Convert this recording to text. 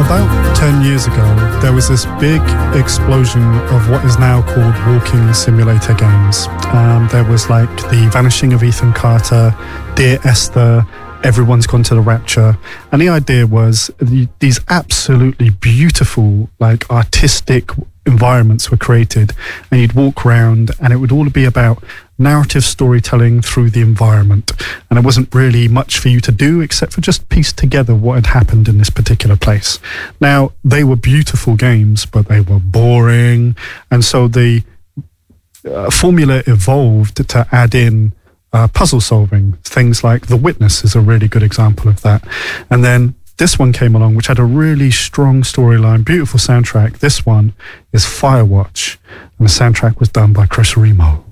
About 10 years ago, there was this big explosion of what is now called walking simulator games. There was like The Vanishing of Ethan Carter, Dear Esther, Everyone's Gone to the Rapture. And the idea was these absolutely beautiful, like artistic environments were created, and you'd walk around and it would all be about narrative storytelling through the environment, and there wasn't really much for you to do except for just piece together what had happened in this particular place. Now, they were beautiful games, but they were boring, and so the formula evolved to add in puzzle solving. Things like The Witness is a really good example of that. And then this one came along, which had a really strong storyline, beautiful soundtrack. This one is Firewatch, and the soundtrack was done by Chris Remo.